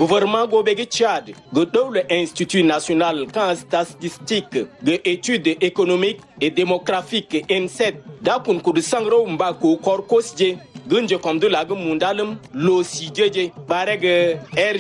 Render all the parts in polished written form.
gouvernement gobe gi Tchad go le Institut national kan statistique de études économiques et démographiques INSET da kun kudu sangro mba ko korkosje gunje comme de la mundalum lo sijeje bareg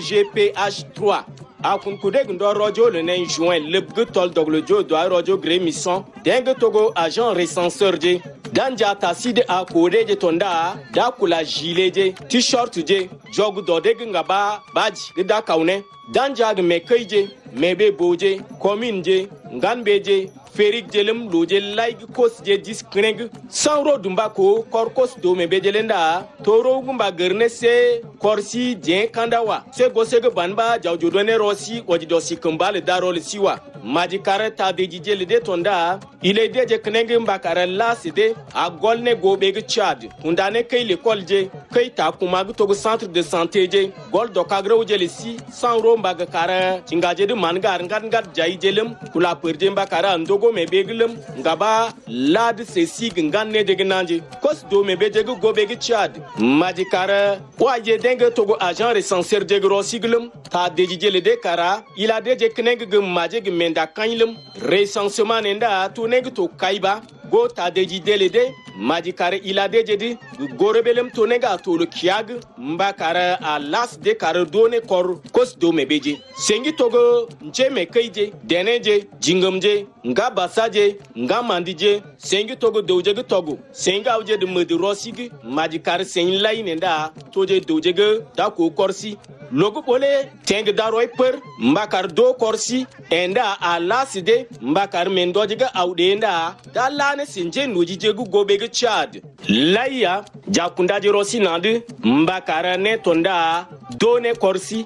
RGPH3 a kun kude ndo rojo le 9 juin le gutol doglojo do rojo grémisson deng togo agent recenseur je danja taside a kode je tonda da kula gileje t-shirt je jogu do de ngaba baji da kaune danja me kaije mebe boje commune je nganbeje ferik jelem loje laigi kos je diskreng sanro dumba ko korkos do me bejelenda toro gumba गर्ने se korsi je kandawa se gosege banba jawjo ne rosi oji dosi kambale darol siwa maji karata de jijele de tonda ile de je kneng mbakara laside a golne gobe ge Tchad undane kay l'école je kay ta kuma to centre de santé je gol do kagro je le si sanro mbaga kara cingaje de mangar ngat jayi jelem kula perde mbakara ndogo me beglem ngaba lad se sig nganne de gnanje kos do me beje gobe ge Tchad maji kara waje dengue togo agent recenseur de gros siglem ta dejijele de kara ila de je kneng ge maje ge menda kanylem recensement nenda to neg to kaiba go ta dejidele de maji kara ila de jedi gorebelem to nega to le kiag mbakara a las de kara done kor kos do me beje sengi togo nche me kaije deneje jingamje nga basaje nga mandije sengi togo doje ge togo senga uje de medi rosigi maji kara sen lay nenda toje doje ge da ko korsi logo pole teng daroy per mbakar do korsi enda a las de mbakar mendoje ge awdenda da lane sinje noji jegu gobe ge Tchad laya jakunda de rosi nande mbakara ne tonda done korsi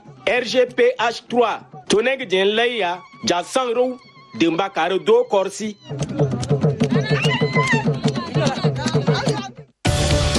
RGPH3 toneg den laya ja sangro de mbakara do korsi